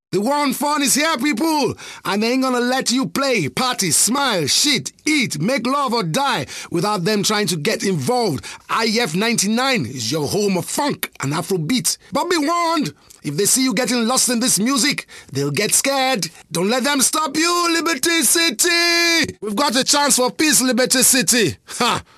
The one fun is here, people, and they ain't gonna let you play, party, smile, shit, eat, make love or die without them trying to get involved. IF 99 is your home of funk and Afrobeat. But be warned, if they see you getting lost in this music, they'll get scared. Don't let them stop you, Liberty City! We've got a chance for peace, Liberty City. Ha!